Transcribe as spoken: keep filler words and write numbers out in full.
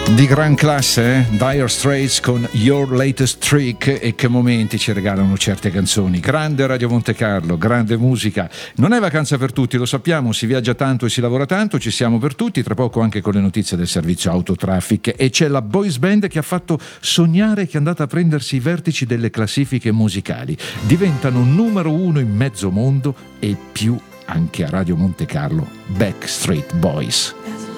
Di gran classe, eh? Dire Straits con Your Latest Trick. E che momenti ci regalano certe canzoni. Grande Radio Monte Carlo, grande musica. Non è vacanza per tutti, lo sappiamo, si viaggia tanto e si lavora tanto, ci siamo per tutti, tra poco anche con le notizie del servizio Autotraffic. E c'è la boys band che ha fatto sognare, che è andata a prendersi i vertici delle classifiche musicali. Diventano numero uno in mezzo mondo e più anche a Radio Monte Carlo, Backstreet Boys.